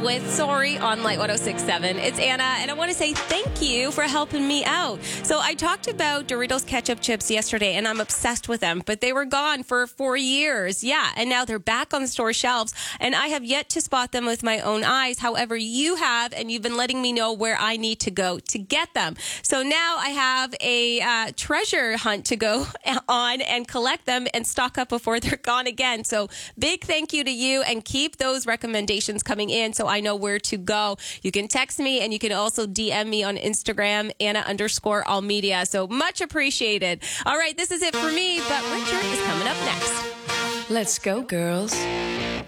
with Sorry on Light 106.7. It's Anna, and I want to say thank you for helping me out. So I talked about Doritos ketchup chips yesterday, and I'm obsessed with them, but they were gone for 4 years. Yeah, and now they're back on the store shelves, and I have yet to spot them with my own eyes. However, you have, and you've been letting me know where I need to go to get them. So now I have a treasure hunt to go on and collect them and stock up before they're gone again. So big thank you to you, and keep those recommendations coming in so I know where to go. You can text me, and you can also DM me on Instagram, Anna_Allmedia. So much appreciated. All right, this is it for me, but Richard is coming up next. Let's go, girls.